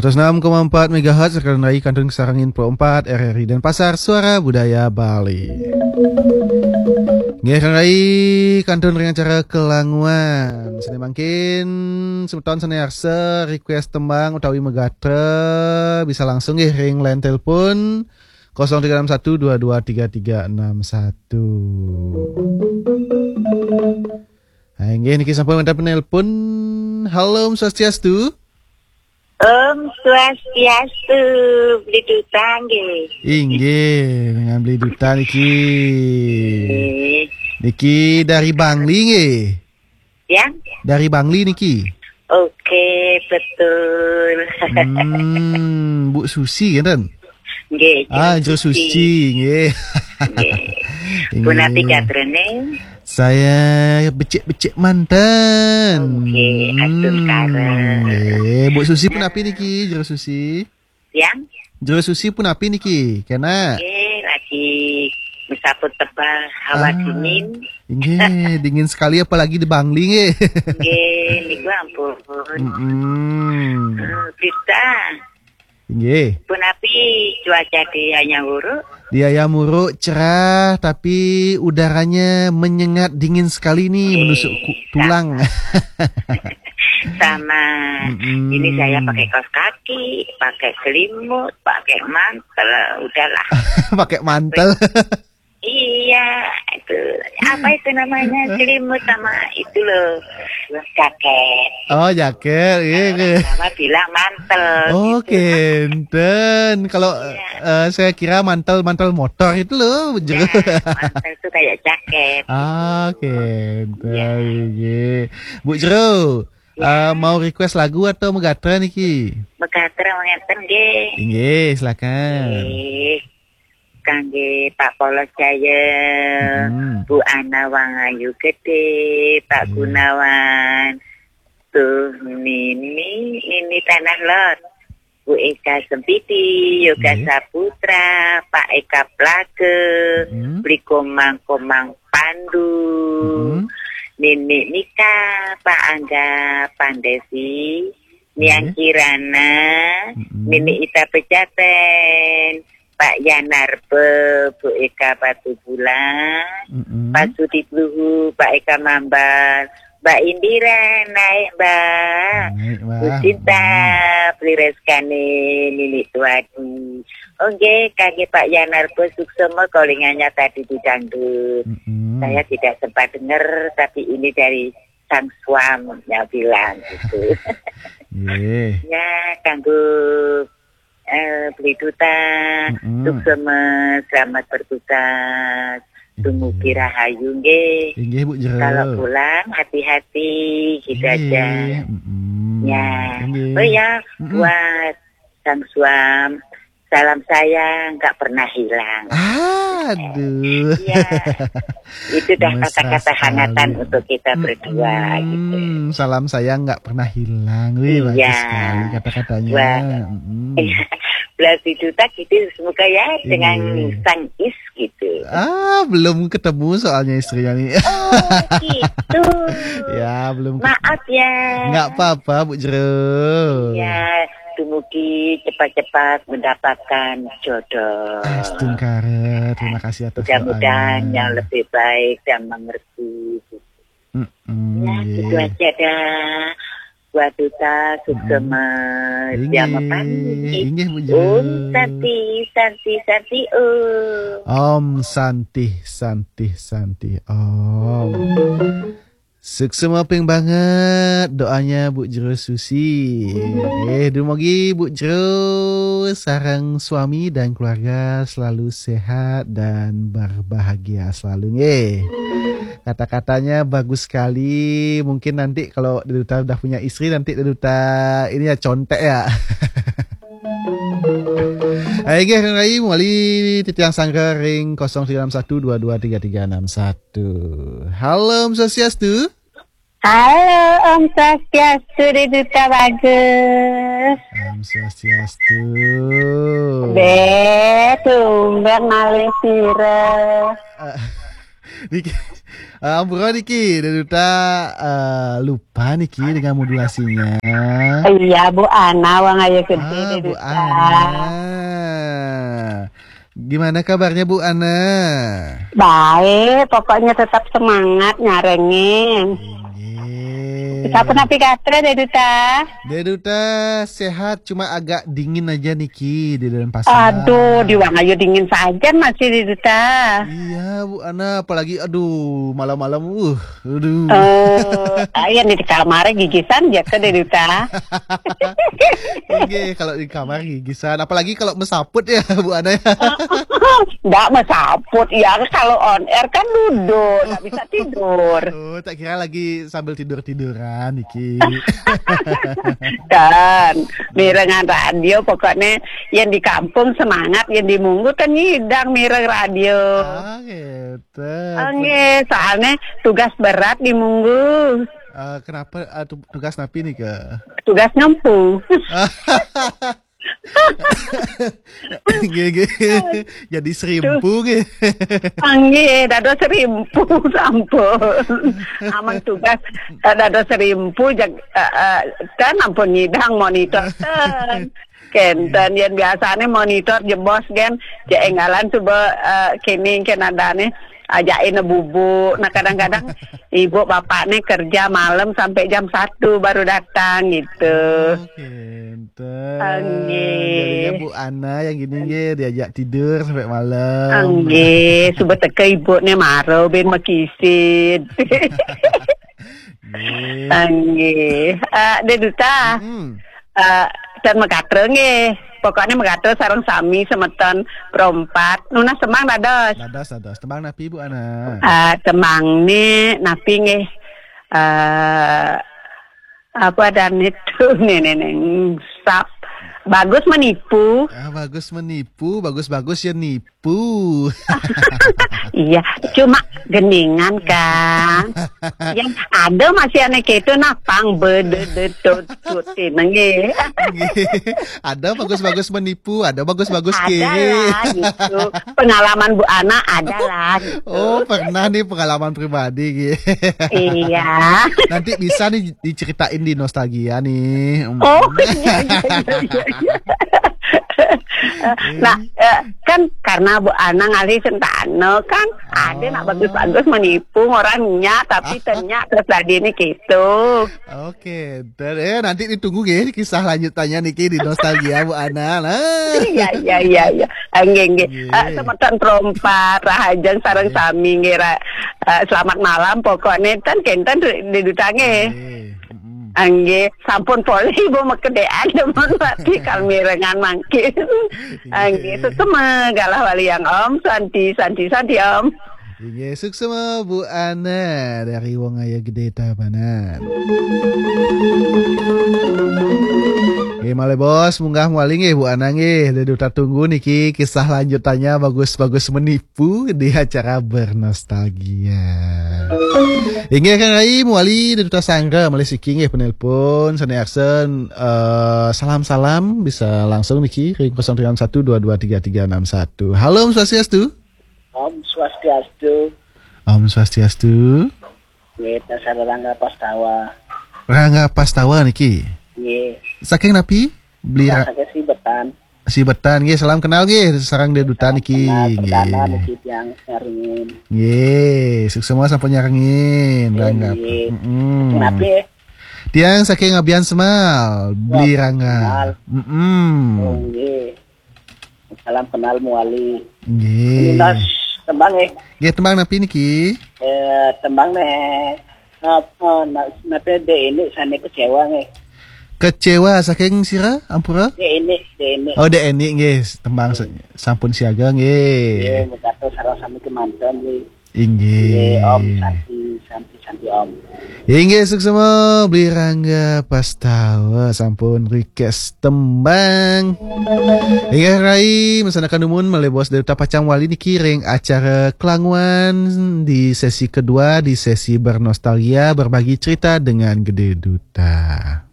106,4 MHz Rekan Rai Kantun Sarangin Pro 4 RRI dan Pasar Suara Budaya Bali. Rekan Rai Kantun dengan cara kelanguan. Sini makin sebeton seni arse request tembang utawi megatre bisa langsung ring line telepon 0361 223361. Hai nggih niki sampun mantap penelpon. Halo Om Swastiastu. Om Swastiastu, beli duta nggih. Inggih, dengan beli duta niki. Niki dari Bangli nggih. Ya? Dari Bangli niki. Oke, betul. Bu Susi kan? Nggih. Jero Susi nggih. Nggih. Punati katrene? Saya becek-becek mantan. Oke, atur karen. Bu Susi pun api niki, Jero Susi. Yang? Jero Susi pun api niki, kena. Lagi mesaput tebal hawa dingin. Nggih, dingin sekali apalagi di Bangli nggih. Nggih, niku ampun. Kita. Nggih. Pun api cuaca di Ayamuru. Di Ayamuru cerah tapi udaranya menyengat dingin sekali nih menusuk tulang. Sama ini saya pakai kaos kaki, pakai selimut, pakai mantel, udahlah. Pakai mantel. Iya, itu apa itu namanya selimut sama itu loh jaket. Oh jaket, iya. Sama bilang mantel. Oh gitu. Kenten. Kalau saya kira mantel motor itu loh. Ya, mantel itu kayak jaket. Kenten. Ya. Bu Jero. Mau request lagu atau megatra niki? Megatra ngeten nggih. Nggih, silakan. Nggih. Kangge Pak Polos Jaya, Bu Ana Wangayu Gede, Pak Gunawan, tuh ini Tanah Lot, Bu Eka Sempiti, Yoga Saputra, Pak Eka Plage, Bli Komang Pandu, Nini Nika, Pak Angga Pandesi, Niang Kirana, Nini Ita Pejaten, Pak Yanarbe, Bu Eka Batu Bulan, Pak Sudi Bluhu, Pak Eka Mambar, Mbak Indira naik Mbak, Bu Cinta, Plireskane, Nini Tuadi. Oke, kaki Pak Yanarbe suksema callingannya tadi di dangdut. Saya tidak sempat dengar, tapi ini dari sang suaminya bilang gitu. Ya, kanggo beli duta, selamat bertugas, tumugi rahayu nggih. Bu Jero. Kalau pulang hati-hati gitu aja. Ya. Oh ya, buat sang suam, salam saya nggak pernah hilang. Aduh. Ya. Itu dah kata-kata hangatan untuk kita berdua gitu. Salam saya nggak pernah hilang. Wih, bagus sekali kata-katanya. Belas duta gitu semoga ya dengan sang is gitu. Belum ketemu soalnya istrinya nih. Oh gitu. Ya belum. Maaf ya. Nggak apa-apa Bu Jero. Ya. Tumugi cepat-cepat mendapatkan jodoh. Astungkare, terima kasih atas mudah-mudahan yang lebih baik dan mengerti. Ya, gitu aja dah. Buat duta suksema jamapan. Inggih Bu Om Santi Om. Om Santi Om. Suksema ping banget doanya Bu Jero Susi. Dumugi Bu Jero sareng suami dan keluarga selalu sehat dan berbahagia selalu nggih. Kata-katanya bagus sekali. Mungkin nanti kalau Duta udah punya istri nanti Duta ini ya contek ya. Hai nggih Rai mulai titiang sangga ring 0361223361. Halo Om Swastiastu. Halo Om Swastiastu di Duta Bagus. Om Swastiastu. Be, tumben ngaling sire. Ampura niki, Duta lupa niki dengan modulasinya. Iya, Bu Ana, wang ayo gede, Bu Duta. Ana. Gimana kabarnya Bu Ana? Baik, pokoknya tetap semangat nyarengin. Siapa napi katre deh Duta? Duta sehat, cuma agak dingin aja niki di dalam pasar. Aduh, di Wangayo dingin saja masih di Duta. Iya Bu Ana, apalagi aduh malam-malam aduh. Yang di kamar gigisan ya ke deh Duta. Oke, kalau di kamar gigisan, apalagi kalau mesaput ya Bu Ana. Nggak mesaput ya, kalau on air kan duduk, nggak bisa tidur. Oh, tak kira lagi sambil tidur-tiduran Niki. Kan, mirengan radio pokoknya yang di kampung semangat, yang di Munggu kan ngidang mireng radio. Ah, gitu. Soalnya tugas berat di Munggu. Kenapa tugas napi nih ke? Tugas ngempu. Jadi serimpu ge. Dado serimpu sampun. Amang tugas dado serimpu kan ampun nyidang monitor kan. Kenten yang biasanya monitor jebos kan enggalan coba kini kenadane ajain bubuk. Nah kadang-kadang ibu bapaknya kerja malam sampai jam 1 baru datang gitu. Jadinya Bu Ana yang gini diajak tidur sampai malam. Subuh teka ibunya maro ben makisin. Duta. Dan megatre nggih. Pokoknya megatre sareng sami semeton perompat. Nuna semang dados. Dados. Temang napi Bu Ana. Temang nih napi nggih. Apa dan itu neneng sap. Bagus menipu. Bagus menipu, bagus-bagus ya nipu. Iya, cuma geningan kan. Yang ada masih aneh itu napang bedetut-tutin nge. Ada bagus-bagus menipu, ada bagus-bagus kiri. Ada lah gitu. Pengalaman Bu Ana ada lah gitu. Oh, pernah nih pengalaman pribadi gitu. Iya. Nanti bisa nih diceritain di nostalgia nih. Oh, iya. Nah, kan karena Bu Ana ngalih sentano kan ada nak bagus-bagus menipu orangnya tapi ternyata terus tadi ini gitu. Oke, nanti ditunggu ya kisah lanjutannya niki di nostalgia Bu Ana. Iya. Nggih. Semeton perompat rahajeng sareng sami ngira selamat malam pokoknya kan kenten didutange. Angge sampun poli ibu makedean demen mati kalmirengan mangkin. Angge sesema galah wali yang Om santi Om. Iya suksema Bu Ana dari Wangayo Gede Tabanan. Male bos munggah mualing Bu Ana nggih duta tunggu niki kisah lanjutannya bagus-bagus menipu di acara bernostalgia. Inge Kang Rai muali duta sangga male siki nggih penelpon sane aksen salam-salam bisa langsung niki ring 031223361. Halo Om Swastiastu. Om Swastiastu. Om Swastiastu. Kita Rangga Pastawa. Rangga Pastawa niki. Nggih. Saking napi? Beli saking si betan nggih salam kenal nggih sareng dedutan niki. Nggih. Yang nyarengin. Nggih, sukses semua sampun nyarengin Rangga. Napi? Tiang saking Abian Semal beli Rangga. Oh nggih. Salam kenal muali. Nggih. Tembang nggih tembang napi niki? Tembang napi de ini sane kecewa Kecewa saking sira ampura? De ini. Oh de ini nggih tembang sampun siaga nggih. Nggih mugato sareng sami kemanten nggih. Inggih. Om Santi Om. Inggih sukses semua beli Rangga Pastawa sampun request tembang. Inggih Rai mesanakan numun melebos dari Tapacang Wali niki ring acara Kelangwan di sesi kedua di sesi bernostalgia berbagi cerita dengan Gede Duta.